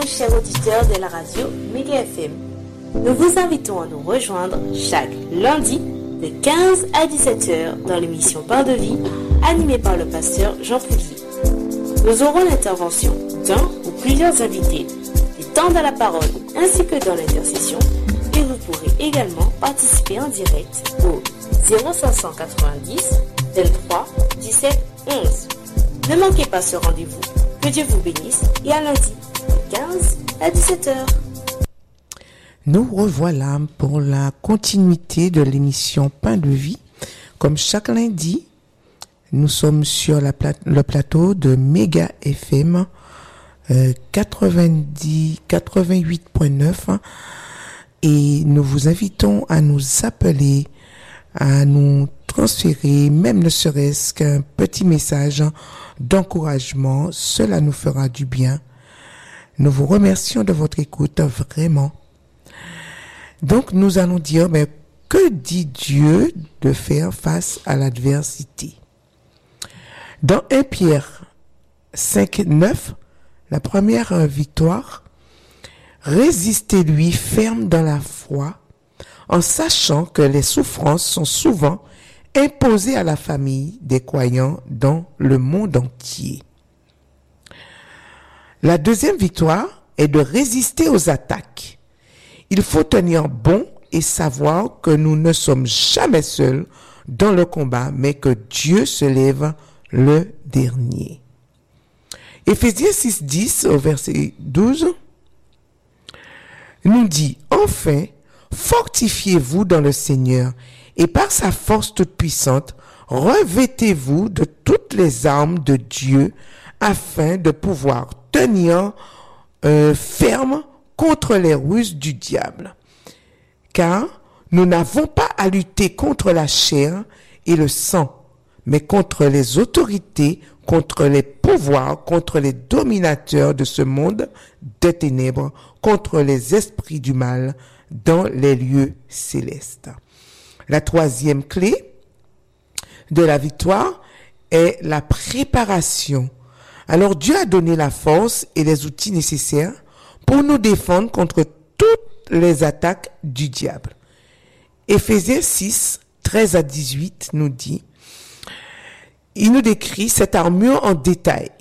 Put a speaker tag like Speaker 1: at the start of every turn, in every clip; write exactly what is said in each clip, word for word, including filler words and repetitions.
Speaker 1: chers auditeurs de la radio Méga F M. Nous vous invitons à nous rejoindre chaque lundi de quinze à dix-sept heures dans l'émission Pain de vie, animée par le pasteur Jean Poulier. Nous aurons l'intervention d'un ou plusieurs invités, du temps de la parole ainsi que dans l'intercession, et vous pourrez également participer en direct au zéro cinq cent quatre-vingt-dix, vingt-trois, dix-sept, onze. Ne manquez pas ce rendez-vous. Que Dieu vous bénisse et à lundi de quinze à dix-sept heures.
Speaker 2: Nous revoilà pour la continuité de l'émission Pain de vie. Comme chaque lundi, nous sommes sur la pla- le plateau de Méga F M euh, quatre-vingt-dix, quatre-vingt-huit virgule neuf et nous vous invitons à nous appeler, à nous transférer, même ne serait-ce qu'un petit message d'encouragement. Cela nous fera du bien. Nous vous remercions de votre écoute, vraiment. Donc, nous allons dire, mais que dit Dieu de faire face à l'adversité? Dans premier Pierre cinq, neuf, la première victoire, résistez-lui ferme dans la foi, en sachant que les souffrances sont souvent imposées à la famille des croyants dans le monde entier. La deuxième victoire est de résister aux attaques. Il faut tenir bon et savoir que nous ne sommes jamais seuls dans le combat, mais que Dieu se lève le dernier. Éphésiens six, dix au verset douze nous dit, enfin, fortifiez-vous dans le Seigneur et par sa force toute puissante, revêtez-vous de toutes les armes de Dieu afin de pouvoir tenir euh, ferme contre les ruses du diable. Car nous n'avons pas à lutter contre la chair et le sang, mais contre les autorités, contre les pouvoirs, contre les dominateurs de ce monde des ténèbres, contre les esprits du mal dans les lieux célestes. La troisième clé de la victoire est la préparation. Alors Dieu a donné la force et les outils nécessaires pour nous défendre contre toutes les attaques du diable. Éphésiens six, treize à dix-huit nous dit, il nous décrit cette armure en détail.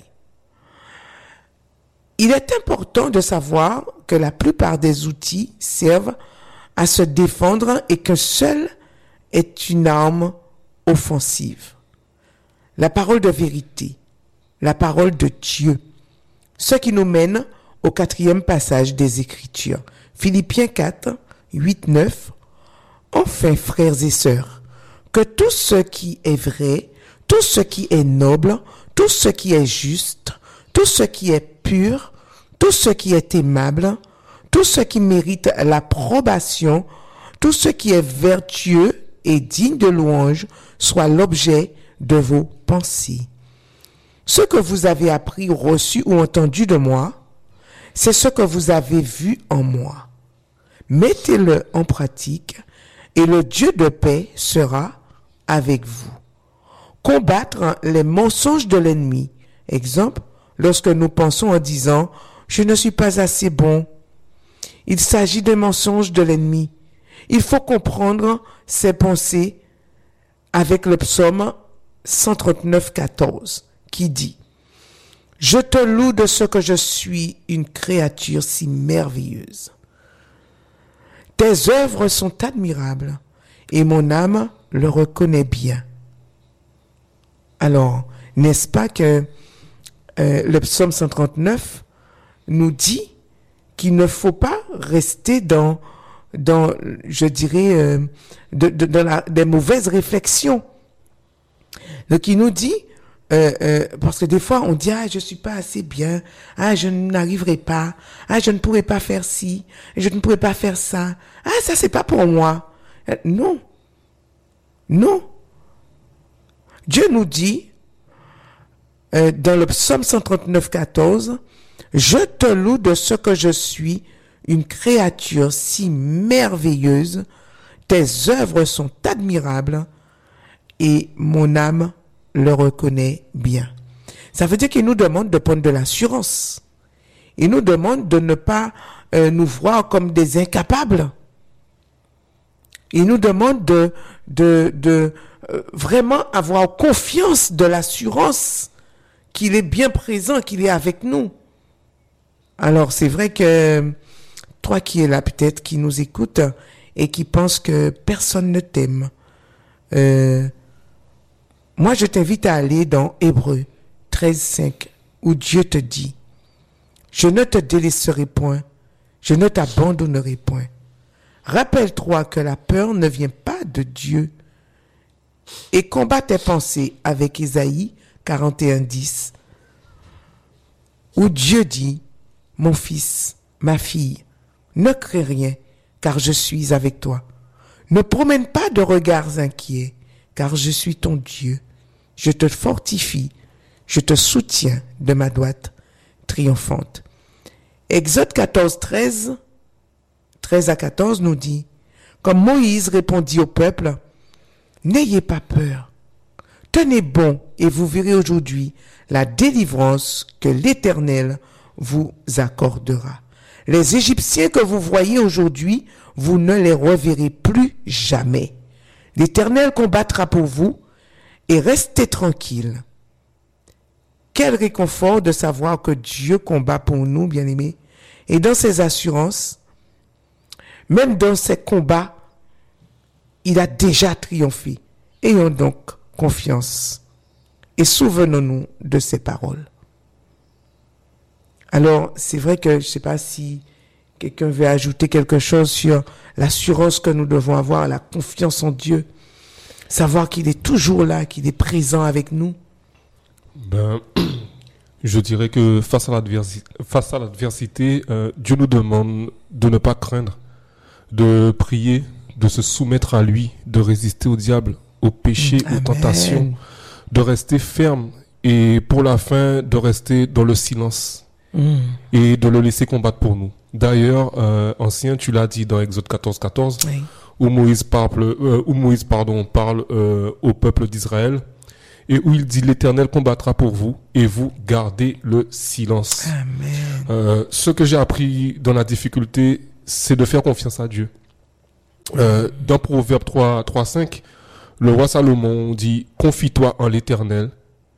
Speaker 2: Il est important de savoir que la plupart des outils servent à se défendre et que seule est une arme offensive. La parole de vérité, la parole de Dieu, ce qui nous mène au quatrième passage des Écritures. Philippiens quatre, huit, neuf. Enfin, frères et sœurs, que tout ce qui est vrai, tout ce qui est noble, tout ce qui est juste, tout ce qui est pur, tout ce qui est aimable, tout ce qui mérite l'approbation, tout ce qui est vertueux et digne de louange, soit l'objet de vos pensées. Ce que vous avez appris, reçu ou entendu de moi, c'est ce que vous avez vu en moi. Mettez-le en pratique et le Dieu de paix sera avec vous. Combattre les mensonges de l'ennemi. Exemple, lorsque nous pensons en disant « je ne suis pas assez bon ». Il s'agit de mensonges de l'ennemi. Il faut comprendre ces pensées avec le psaume cent trente-neuf, quatorze qui dit « Je te loue de ce que je suis une créature si merveilleuse. Tes œuvres sont admirables et mon âme le reconnaît bien. » Alors, n'est-ce pas que euh, le psaume cent trente-neuf nous dit qu'il ne faut pas rester dans, dans je dirais, euh, de, de, dans la, des mauvaises réflexions. Donc, il nous dit, euh, euh, parce que des fois, on dit, ah, je suis pas assez bien, ah, je n'arriverai pas, ah, je ne pourrai pas faire ci, je ne pourrai pas faire ça, ah, ça, c'est pas pour moi. Euh, non. Non. Dieu nous dit, euh, dans le psaume cent trente-neuf, quatorze, « Je te loue de ce que je suis, une créature si merveilleuse, tes œuvres sont admirables et mon âme le reconnaît bien. » Ça veut dire qu'il nous demande de prendre de l'assurance. Il nous demande de ne pas euh, nous voir comme des incapables. Il nous demande de, de, de euh, vraiment avoir confiance, de l'assurance qu'il est bien présent, qu'il est avec nous. Alors, c'est vrai que toi qui es là peut-être, qui nous écoutes et qui pense que personne ne t'aime, euh, moi je t'invite à aller dans Hébreux treize, cinq, où Dieu te dit, je ne te délaisserai point, je ne t'abandonnerai point. Rappelle-toi que la peur ne vient pas de Dieu. Et combat tes pensées avec Ésaïe quarante et un, dix, où Dieu dit, mon fils, ma fille, ne crains rien, car je suis avec toi. Ne promène pas de regards inquiets, car je suis ton Dieu. Je te fortifie, je te soutiens de ma droite triomphante. Exode quatorze, treize, treize à quatorze nous dit, comme Moïse répondit au peuple, n'ayez pas peur, tenez bon et vous verrez aujourd'hui la délivrance que l'Éternel vous accordera. Les Égyptiens que vous voyez aujourd'hui, vous ne les reverrez plus jamais. L'Éternel combattra pour vous et restez tranquilles. Quel réconfort de savoir que Dieu combat pour nous, bien-aimés. Et dans ses assurances, même dans ses combats, il a déjà triomphé. Ayons donc confiance et souvenons-nous de ses paroles. Alors, c'est vrai que je ne sais pas si quelqu'un veut ajouter quelque chose sur l'assurance que nous devons avoir, la confiance en Dieu, savoir qu'il est toujours là, qu'il est présent avec nous.
Speaker 3: Ben, je dirais que face à l'adversité, face à l'adversité, euh, Dieu nous demande de ne pas craindre, de prier, de se soumettre à lui, de résister au diable, au péché, Amen. Aux tentations, de rester ferme et pour la fin de rester dans le silence mm. et de le laisser combattre pour nous. D'ailleurs, euh, ancien, tu l'as dit dans Exode quatorze, quatorze, oui. où Moïse parle, euh, où Moïse pardon parle euh, au peuple d'Israël. Et où il dit, l'Éternel combattra pour vous et vous gardez le silence.
Speaker 2: Amen.
Speaker 3: Euh, ce que j'ai appris dans la difficulté, c'est de faire confiance à Dieu. Euh, dans Proverbe trois, trois, cinq, le roi Salomon dit, confie-toi en l'Éternel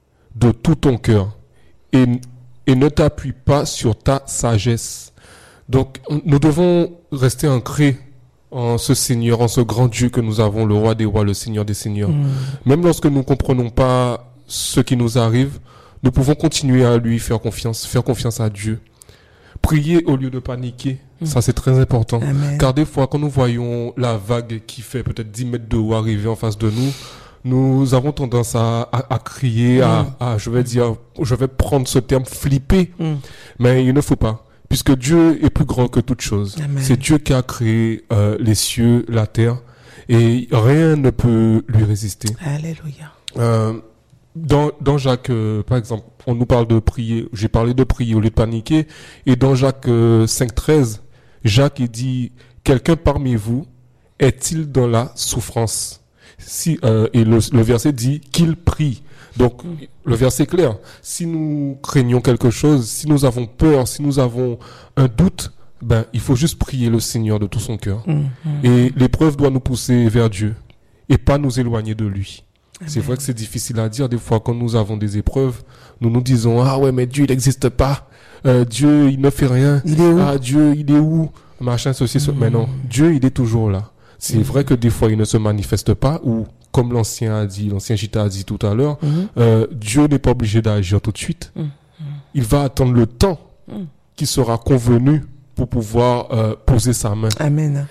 Speaker 3: de tout ton cœur et, et ne t'appuie pas sur ta sagesse. Donc, nous devons rester ancrés en ce Seigneur, en ce grand Dieu que nous avons, le roi des rois, le Seigneur des seigneurs. Mmh. Même lorsque nous ne comprenons pas ce qui nous arrive, nous pouvons continuer à lui faire confiance, faire confiance à Dieu. Prier au lieu de paniquer, mmh. ça c'est très important. Amen. Car des fois, quand nous voyons la vague qui fait peut-être dix mètres de haut arriver en face de nous, nous avons tendance à, à, à crier, mmh. à, à, je vais dire, je vais prendre ce terme, flipper. Mmh. Mais il ne faut pas. Puisque Dieu est plus grand que toute chose. Amen. C'est Dieu qui a créé euh, les cieux, la terre, et rien ne peut lui résister.
Speaker 2: Alléluia.
Speaker 3: Euh, dans, dans Jacques, euh, par exemple, on nous parle de prier. J'ai parlé de prier au lieu de paniquer. Et dans Jacques euh, cinq, treize, Jacques il dit, quelqu'un parmi vous est-il dans la souffrance? Si euh, et le, le verset dit qu'il prie. Donc, le verset est clair. Si nous craignons quelque chose, si nous avons peur, si nous avons un doute, ben, il faut juste prier le Seigneur de tout son cœur. Mmh, mmh. Et l'épreuve doit nous pousser vers Dieu et pas nous éloigner de lui. Amen. C'est vrai que c'est difficile à dire. Des fois, quand nous avons des épreuves, nous nous disons, ah ouais, mais Dieu, il n'existe pas. Euh, Dieu, il ne fait rien.
Speaker 2: Il est où?
Speaker 3: Ah, Dieu, il est où? Machin, ceci, mmh. ce... Mais non, Dieu, il est toujours là. C'est mmh. vrai que des fois, il ne se manifeste pas ou, comme l'ancien a dit, l'ancien Gita a dit tout à l'heure, mmh. euh, Dieu n'est pas obligé d'agir tout de suite. Mmh. Il va attendre le temps mmh. qui sera convenu pour pouvoir euh, poser sa main.
Speaker 2: Amen.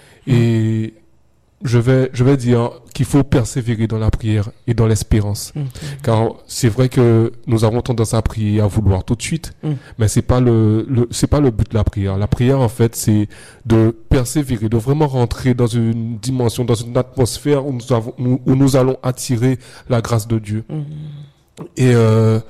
Speaker 3: Et je vais, je vais dire qu'il faut persévérer dans la prière et dans l'espérance. Mmh. Car c'est vrai que nous avons tendance à prier, à vouloir tout de suite, mmh. mais c'est pas le, le, c'est pas le but de la prière. La prière, en fait, c'est de persévérer, de vraiment rentrer dans une dimension, dans une atmosphère où nous avons, où, où nous allons attirer la grâce de Dieu. Mmh. Et, euh,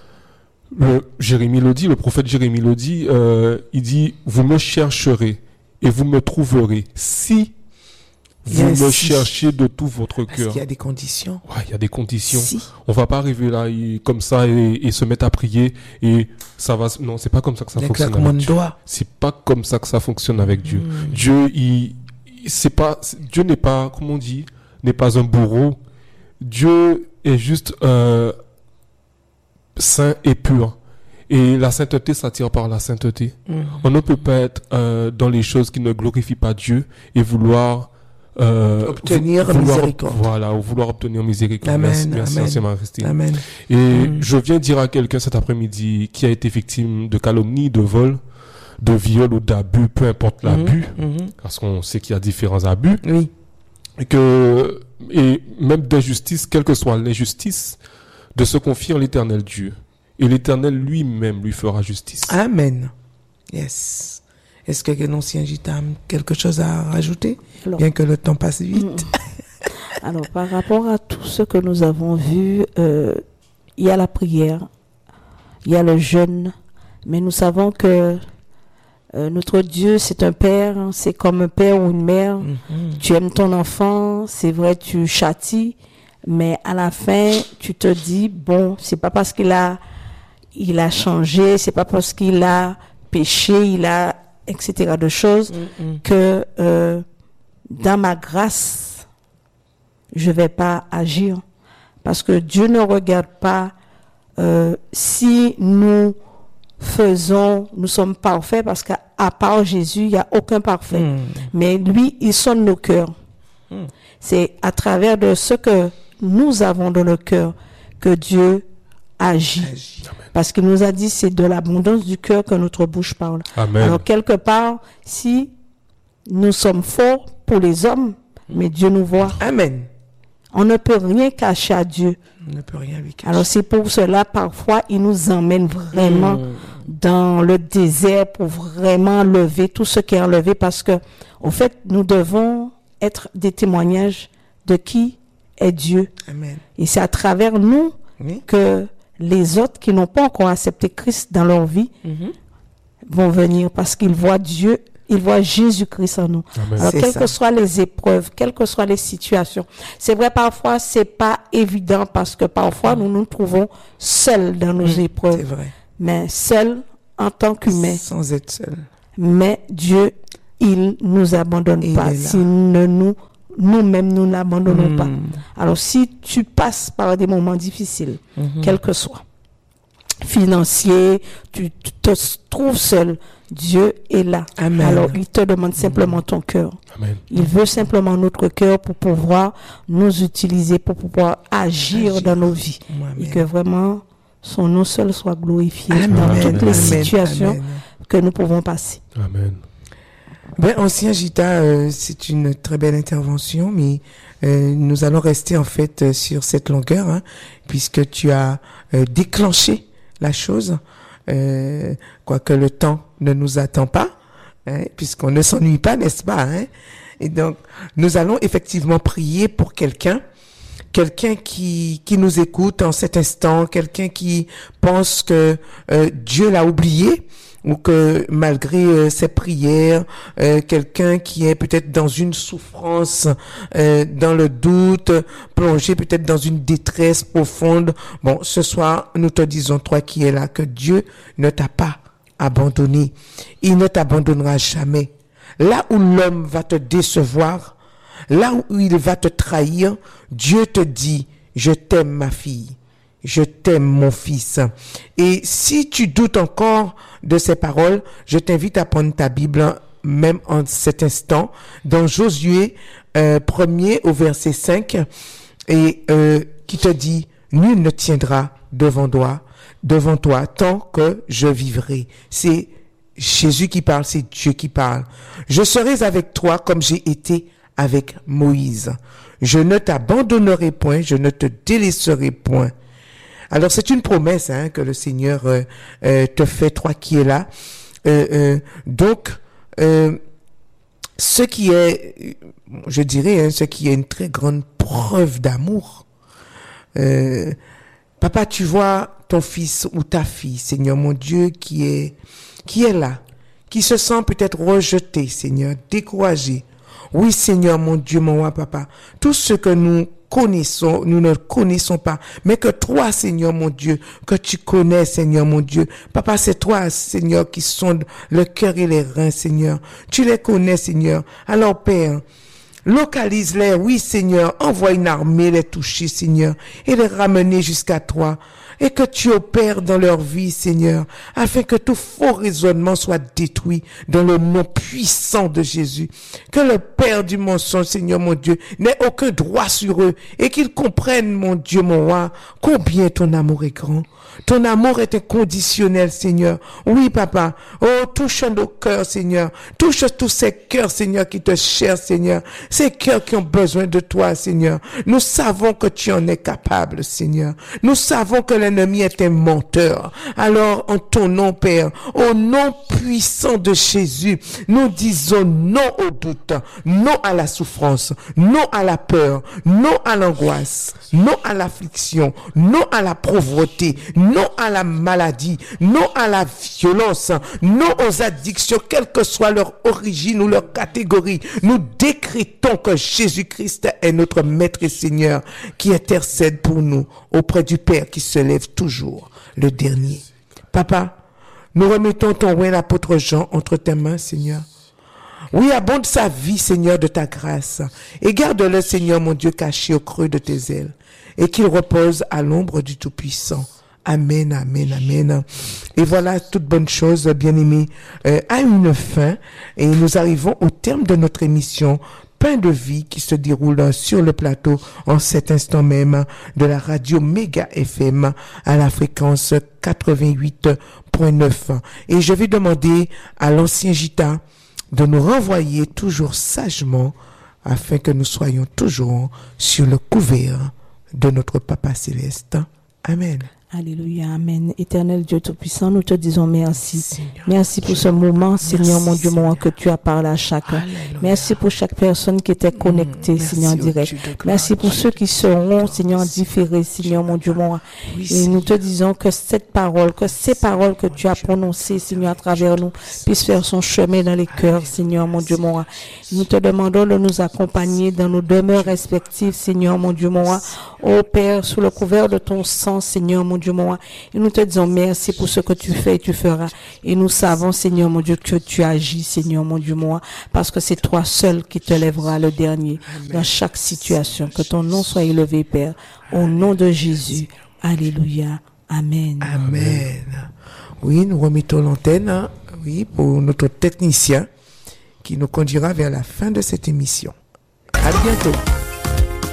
Speaker 3: le, Jérémie le dit, le prophète Jérémie le dit, euh, il dit, vous me chercherez et vous me trouverez si Vous
Speaker 2: Yes,
Speaker 3: me
Speaker 2: si.
Speaker 3: cherchez de tout votre
Speaker 2: Parce
Speaker 3: cœur.
Speaker 2: qu'il y a des conditions.
Speaker 3: Ouais, il y a des conditions.
Speaker 2: Si.
Speaker 3: On va pas arriver là et- comme ça et, et se mettre à prier et ça va. Non, c'est pas comme ça que ça
Speaker 2: Les
Speaker 3: fonctionne
Speaker 2: claquements
Speaker 3: avec
Speaker 2: de
Speaker 3: Dieu.
Speaker 2: doigts.
Speaker 3: C'est pas comme ça que ça fonctionne avec Dieu.
Speaker 2: Mm.
Speaker 3: Dieu, il, il- c'est pas. c'est- Dieu n'est pas, comment on dit, n'est pas un bourreau. Dieu est juste euh, saint et pur. Et la sainteté s'attire par la sainteté.
Speaker 2: Mm.
Speaker 3: On ne peut pas être euh, dans les choses qui ne glorifient pas Dieu et vouloir euh,
Speaker 2: Obtenir
Speaker 3: vou- vouloir,
Speaker 2: miséricorde.
Speaker 3: Voilà, ou vouloir obtenir miséricorde.
Speaker 2: Amen,
Speaker 3: merci, merci,
Speaker 2: amen.
Speaker 3: ancienne Marie-Christine.
Speaker 2: Amen.
Speaker 3: Et
Speaker 2: Mm.
Speaker 3: je viens dire à quelqu'un cet après-midi qui a été victime de calomnie, de vol, de viol ou d'abus, peu importe l'abus,
Speaker 2: Mhm, mhm.
Speaker 3: parce qu'on sait qu'il y a différents abus,
Speaker 2: Oui.
Speaker 3: et que, et même d'injustice, quelle que soit l'injustice, de se confier en l'éternel Dieu. Et l'éternel lui-même lui fera justice.
Speaker 2: Amen. Yes. Est-ce que l'ancien Gita a quelque chose à rajouter?
Speaker 4: Alors,
Speaker 2: Bien que le temps passe vite.
Speaker 4: alors, par rapport à tout ce que nous avons vu, euh, il y a la prière, il y a le jeûne, mais nous savons que euh, notre Dieu, c'est un père, hein, c'est comme un père ou une mère.
Speaker 2: Mhm.
Speaker 4: Tu aimes ton enfant, c'est vrai, tu châties, mais à la fin, tu te dis, bon, c'est pas parce qu'il a, il a changé, c'est pas parce qu'il a péché, il a, et cetera de choses,
Speaker 2: Mhm.
Speaker 4: que euh, dans ma grâce, je vais pas agir. Parce que Dieu ne regarde pas euh, si nous faisons, nous sommes parfaits, parce qu'à à part Jésus, il n'y a aucun parfait.
Speaker 2: Mhm.
Speaker 4: Mais lui, il sonne nos cœurs.
Speaker 2: Mm.
Speaker 4: C'est à travers de ce que nous avons dans le cœur que Dieu agit.
Speaker 2: Agis.
Speaker 4: Parce qu'il nous a dit, c'est de l'abondance du cœur que notre bouche parle.
Speaker 3: Amen.
Speaker 4: Alors, quelque part, si nous sommes forts pour les hommes, mais Dieu nous voit,
Speaker 2: Amen.
Speaker 4: on ne peut rien cacher à Dieu.
Speaker 2: On ne peut rien lui cacher.
Speaker 4: Alors, c'est pour cela, parfois, il nous emmène vraiment
Speaker 2: Mm.
Speaker 4: dans le désert pour vraiment lever tout ce qui est enlevé, parce que, au fait, nous devons être des témoignages de qui est Dieu.
Speaker 2: Amen.
Speaker 4: Et c'est à travers nous
Speaker 2: Oui.
Speaker 4: que les autres qui n'ont pas encore accepté Christ dans leur vie
Speaker 2: Mhm.
Speaker 4: vont venir, parce qu'ils voient Dieu, ils voient Jésus-Christ en nous.
Speaker 3: Amen.
Speaker 4: Alors,
Speaker 2: C'est
Speaker 4: quelles
Speaker 2: ça.
Speaker 4: que soient les épreuves, quelles que soient les situations, c'est vrai, parfois, c'est pas évident, parce que parfois, nous nous trouvons seuls dans nos
Speaker 2: Mm. C'est
Speaker 4: épreuves,
Speaker 2: vrai.
Speaker 4: mais seuls en tant qu'humains.
Speaker 2: Sans être seul.
Speaker 4: Mais Dieu, il nous abandonne
Speaker 2: Il
Speaker 4: pas.
Speaker 2: est là.
Speaker 4: Si ne nous, nous-mêmes, nous n'abandonnons
Speaker 2: Mm.
Speaker 4: pas. Alors, si tu passes par des moments difficiles,
Speaker 2: Mhm.
Speaker 4: quel que soit, financier, tu, tu te trouves seul, Dieu est là.
Speaker 2: Amen.
Speaker 4: Alors, il te demande simplement ton cœur.
Speaker 3: Amen.
Speaker 4: Il veut simplement notre cœur pour pouvoir nous utiliser, pour pouvoir agir,
Speaker 2: Agir.
Speaker 4: dans nos vies.
Speaker 2: Amen.
Speaker 4: Et que vraiment, son nom seul soit glorifié
Speaker 2: Amen.
Speaker 4: dans
Speaker 3: Amen.
Speaker 4: toutes les
Speaker 2: Amen.
Speaker 4: situations
Speaker 2: Amen.
Speaker 4: que nous pouvons passer.
Speaker 3: Amen.
Speaker 2: Ben, ancien Gita, euh, c'est une très belle intervention, mais euh, nous allons rester en fait euh, sur cette longueur, hein, puisque tu as euh, déclenché la chose, euh, quoique le temps ne nous attend pas, hein, puisqu'on ne s'ennuie pas, n'est-ce pas, hein? Et donc, nous allons effectivement prier pour quelqu'un, quelqu'un qui qui nous écoute en cet instant, quelqu'un qui pense que euh, Dieu l'a oublié, ou que malgré euh, ses prières, euh, quelqu'un qui est peut-être dans une souffrance, euh, dans le doute, plongé peut-être dans une détresse profonde. Bon, ce soir, nous te disons, toi qui es là, que Dieu ne t'a pas abandonné. Il ne t'abandonnera jamais. Là où l'homme va te décevoir, là où il va te trahir, Dieu te dit, je t'aime ma fille. Je t'aime, mon fils. Et si tu doutes encore de ces paroles, je t'invite à prendre ta Bible, même en cet instant, dans Josué euh, premier au verset cinq, et euh, qui te dit, nul ne tiendra devant toi, devant toi, tant que je vivrai. C'est Jésus qui parle, c'est Dieu qui parle. Je serai avec toi comme j'ai été avec Moïse. Je ne t'abandonnerai point, je ne te délaisserai point. Alors c'est une promesse hein, que le Seigneur euh, euh, te fait, toi qui es là. Euh, euh, donc, euh, ce qui est, je dirais, hein, ce qui est une très grande preuve d'amour. Euh, papa, tu vois ton fils ou ta fille, Seigneur mon Dieu, qui est, qui est là, qui se sent peut-être rejeté, Seigneur, découragé, Oui, Seigneur, mon Dieu, mon roi, papa. Tout ce que nous connaissons, nous ne connaissons pas, mais que toi, Seigneur, mon Dieu, que tu connais, Seigneur, mon Dieu. Papa, c'est toi, Seigneur, qui sonde le cœur et les reins, Seigneur. Tu les connais, Seigneur. Alors, Père, localise-les, oui, Seigneur. Envoie une armée les toucher, Seigneur, et les ramener jusqu'à toi. Et que tu opères dans leur vie, Seigneur, afin que tout faux raisonnement soit détruit dans le nom puissant de Jésus. Que le père du mensonge, Seigneur mon Dieu, n'ait aucun droit sur eux et qu'ils comprennent, mon Dieu, mon roi, combien ton amour est grand. Ton amour est inconditionnel, Seigneur. Oui, papa. Oh, touche nos cœurs, Seigneur. Touche tous ces cœurs, Seigneur, qui te cherchent, Seigneur. Ces cœurs qui ont besoin de toi, Seigneur. Nous savons que tu en es capable, Seigneur. Nous savons que l'ennemi est un menteur. Alors, en ton nom, Père, au nom puissant de Jésus, nous disons non au doute, non à la souffrance, non à la peur, non à l'angoisse, non à l'affliction, non à la pauvreté, non à la maladie, non à la violence, non aux addictions, quelle que soit leur origine ou leur catégorie. Nous décrétons que Jésus-Christ est notre Maître et Seigneur qui intercède pour nous auprès du Père qui se lève toujours, le dernier. Papa, nous remettons ton roi l'apôtre Jean entre tes mains, Seigneur. Oui, abonde sa vie, Seigneur, de ta grâce. Et garde-le, Seigneur, mon Dieu, caché au creux de tes ailes. Et qu'il repose à l'ombre du Tout-Puissant. Amen, amen, amen. Et voilà, toute bonne chose, bien-aimés, euh, a une fin. Et nous arrivons au terme de notre émission Pain de vie qui se déroule sur le plateau en cet instant même de la radio Méga F M à la fréquence quatre-vingt-huit point neuf. Et je vais demander à l'ancien Gita de nous renvoyer toujours sagement afin que nous soyons toujours sur le couvert de notre Papa Céleste. Amen.
Speaker 4: Alléluia, amen. Éternel Dieu Tout-Puissant, nous te disons merci.
Speaker 2: Seigneur,
Speaker 4: merci pour ce moment,
Speaker 2: merci,
Speaker 4: Seigneur, mon Dieu,
Speaker 2: Seigneur.
Speaker 4: mon que tu as parlé à chacun.
Speaker 2: Alléluia.
Speaker 4: Merci pour chaque personne qui était connectée,
Speaker 2: Mmh,
Speaker 4: Seigneur, en
Speaker 2: merci,
Speaker 4: direct.
Speaker 2: oh Dieu de gloire,
Speaker 4: Merci pour
Speaker 2: Dieu
Speaker 4: ceux
Speaker 2: de
Speaker 4: qui
Speaker 2: gloire,
Speaker 4: seront,
Speaker 2: gloire,
Speaker 4: Seigneur, en différé, Seigneur, mon Dieu, mon
Speaker 2: Oui,
Speaker 4: Et
Speaker 2: Seigneur.
Speaker 4: nous te disons que cette parole, que ces paroles que tu as prononcées, Seigneur, à travers nous, puissent faire son chemin dans les cœurs, Seigneur, mon Dieu, mon Nous te demandons de nous accompagner dans nos demeures respectives, Seigneur, mon Dieu, mon Ô Père, sous le couvert de ton sang, Seigneur, mon Dieu, mon Et nous te disons merci pour ce que tu fais et tu feras. Et nous savons, Seigneur, mon Dieu, que tu agis, Seigneur, mon Dieu, mon parce que c'est toi seul qui te lèvera le dernier dans chaque situation. Que ton nom soit élevé, Père, au nom de Jésus. Alléluia. Amen.
Speaker 2: Amen. Oui, nous remettons l'antenne, hein, oui, pour notre technicien qui nous conduira vers la fin de cette émission. À bientôt.